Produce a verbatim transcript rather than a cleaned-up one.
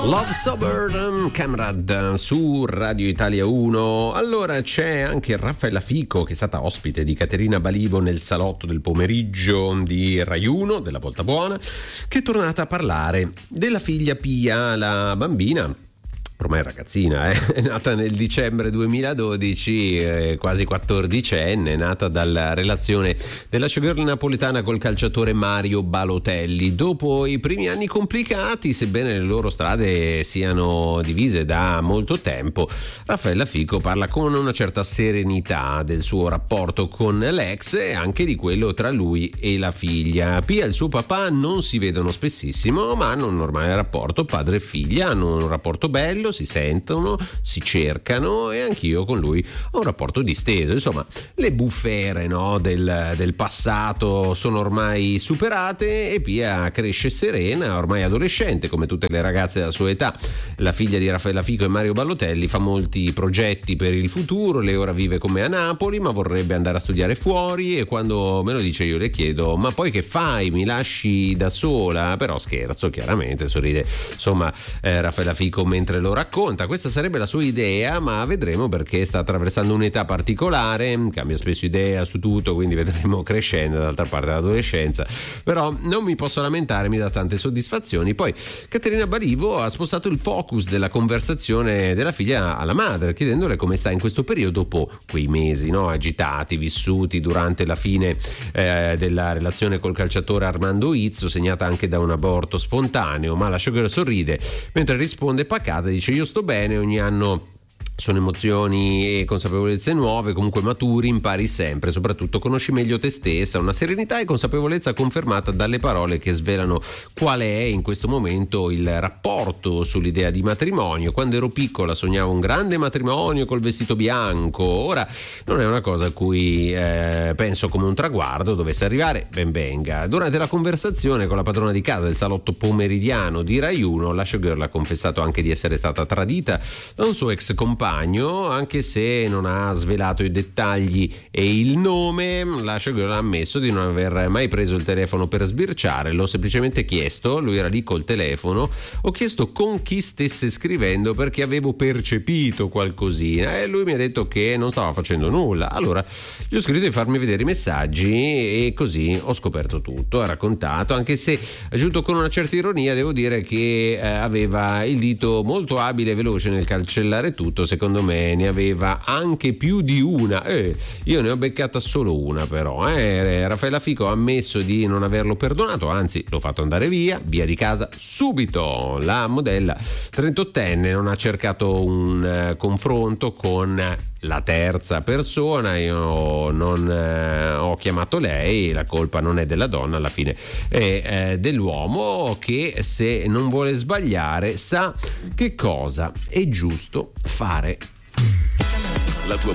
Love Suburban Camrad su Radio Italia uno. Allora c'è anche Raffaella Fico, che è stata ospite di Caterina Balivo nel salotto del pomeriggio di Rai uno della Volta Buona, che è tornata a parlare della figlia Pia, la bambina ormai ragazzina, eh? È nata nel dicembre duemiladodici, eh, quasi quattordicenne, nata dalla relazione della showgirl napoletana col calciatore Mario Balotelli. Dopo i primi anni complicati, sebbene le loro strade siano divise da molto tempo, Raffaella Fico parla con una certa serenità del suo rapporto con l'ex e anche di quello tra lui e la figlia. Pia e il suo papà non si vedono spessissimo, ma hanno un normale rapporto padre e figlia, hanno un rapporto bello, si sentono, si cercano, e anch'io con lui ho un rapporto disteso. Insomma, le bufere, no, del, del passato sono ormai superate e Pia cresce serena, ormai adolescente come tutte le ragazze della sua età. La figlia di Raffaella Fico e Mario Balotelli fa molti progetti per il futuro, lei ora vive con me a Napoli ma vorrebbe andare a studiare fuori, e quando me lo dice io le chiedo: ma poi che fai, mi lasci da sola? Però scherzo, chiaramente, sorride insomma eh, Raffaella Fico mentre lo racconta. Questa sarebbe la sua idea, ma vedremo, perché sta attraversando un'età particolare, cambia spesso idea su tutto, quindi vedremo crescendo. D'altra parte l'adolescenza, però non mi posso lamentare, mi dà tante soddisfazioni. Poi Caterina Balivo ha spostato il focus della conversazione della figlia alla madre, chiedendole come sta in questo periodo dopo quei mesi, no, agitati vissuti durante la fine eh, della relazione col calciatore Armando Izzo, segnata anche da un aborto spontaneo. Ma la showgirl sorride mentre risponde pacata, dice: io sto bene, ogni anno sono emozioni e consapevolezze nuove, comunque maturi, impari sempre, soprattutto conosci meglio te stessa, una serenità e consapevolezza confermata dalle parole che svelano qual è in questo momento il rapporto sull'idea di matrimonio. Quando ero piccola sognavo un grande matrimonio col vestito bianco, ora non è una cosa a cui eh, penso come un traguardo, dovesse arrivare ben venga. Durante la conversazione con la padrona di casa del salotto pomeridiano di Rai uno, la showgirl ha confessato anche di essere stata tradita da un suo ex compagno, anche se non ha svelato i dettagli e il nome. La showgirl ha ammesso di non aver mai preso il telefono per sbirciare, l'ho semplicemente chiesto, lui era lì col telefono, ho chiesto con chi stesse scrivendo perché avevo percepito qualcosina e lui mi ha detto che non stava facendo nulla. Allora gli ho scritto di farmi vedere i messaggi e così ho scoperto tutto, ha raccontato, anche se aggiunto con una certa ironia, devo dire che eh, aveva il dito molto abile e veloce nel cancellare tutto. Secondo me ne aveva anche più di una, eh, io ne ho beccata solo una però. eh. Raffaella Fico ha ammesso di non averlo perdonato, anzi l'ho fatto andare via, via di casa subito. La modella trentottenne non ha cercato un uh, confronto con la terza persona, io non eh, ho chiamato lei, la colpa non è della donna, alla fine è eh, dell'uomo, che se non vuole sbagliare sa che cosa è giusto fare. La tua